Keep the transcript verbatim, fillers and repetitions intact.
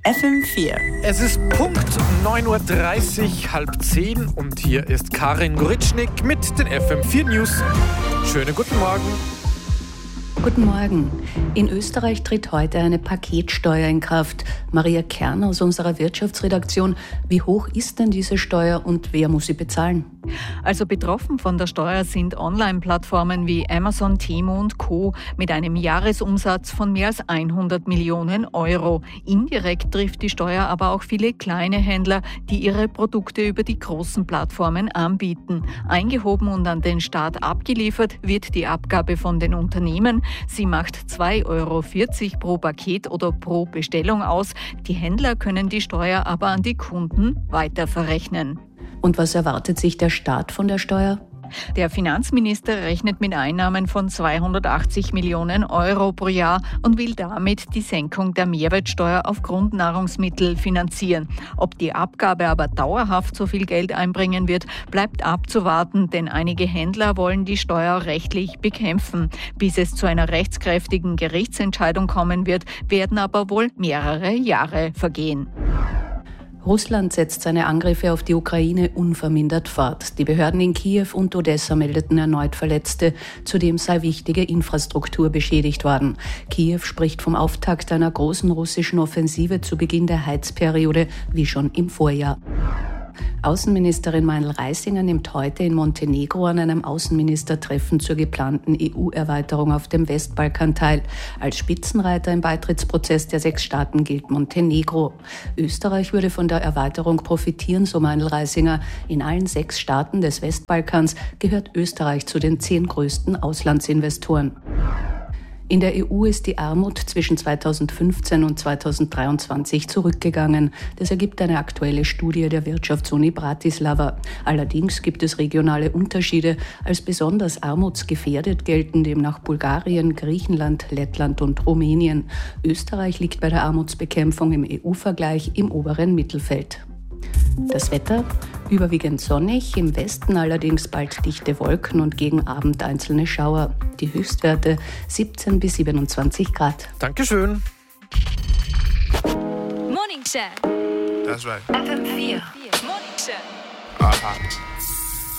F M vier. Es ist Punkt neun Uhr dreißig, halb zehn und hier ist Karin Goritschnik mit den F M vier News. Schönen guten Morgen. Guten Morgen. In Österreich tritt heute eine Paketsteuer in Kraft. Maria Kern aus unserer Wirtschaftsredaktion. Wie hoch ist denn diese Steuer und wer muss sie bezahlen? Also betroffen von der Steuer sind Online-Plattformen wie Amazon, Temu und Co. mit einem Jahresumsatz von mehr als hundert Millionen Euro. Indirekt trifft die Steuer aber auch viele kleine Händler, die ihre Produkte über die großen Plattformen anbieten. Eingehoben und an den Staat abgeliefert wird die Abgabe von den Unternehmen. Sie macht zwei Euro vierzig pro Paket oder pro Bestellung aus. Die Händler können die Steuer aber an die Kunden weiterverrechnen. Und was erwartet sich der Staat von der Steuer? Der Finanzminister rechnet mit Einnahmen von zweihundertachtzig Millionen Euro pro Jahr und will damit die Senkung der Mehrwertsteuer auf Grundnahrungsmittel finanzieren. Ob die Abgabe aber dauerhaft so viel Geld einbringen wird, bleibt abzuwarten, denn einige Händler wollen die Steuer rechtlich bekämpfen. Bis es zu einer rechtskräftigen Gerichtsentscheidung kommen wird, werden aber wohl mehrere Jahre vergehen. Russland setzt seine Angriffe auf die Ukraine unvermindert fort. Die Behörden in Kiew und Odessa meldeten erneut Verletzte. Zudem sei wichtige Infrastruktur beschädigt worden. Kiew spricht vom Auftakt einer großen russischen Offensive zu Beginn der Heizperiode, wie schon im Vorjahr. Außenministerin Meindl-Reisinger nimmt heute in Montenegro an einem Außenministertreffen zur geplanten E U-Erweiterung auf dem Westbalkan teil. Als Spitzenreiter im Beitrittsprozess der sechs Staaten gilt Montenegro. Österreich würde von der Erweiterung profitieren, so Meindl-Reisinger. In allen sechs Staaten des Westbalkans gehört Österreich zu den zehn größten Auslandsinvestoren. In der E U ist die Armut zwischen zweitausendfünfzehn und zweitausenddreiundzwanzig zurückgegangen. Das ergibt eine aktuelle Studie der Wirtschaftsuni Bratislava. Allerdings gibt es regionale Unterschiede. Als besonders armutsgefährdet gelten demnach Bulgarien, Griechenland, Lettland und Rumänien. Österreich liegt bei der Armutsbekämpfung im E U-Vergleich im oberen Mittelfeld. Das Wetter? Überwiegend sonnig, im Westen allerdings bald dichte Wolken und gegen Abend einzelne Schauer. Die Höchstwerte siebzehn bis siebenundzwanzig Grad. Dankeschön. Morning Show. That's right. F M vier. Morning Show. Aha.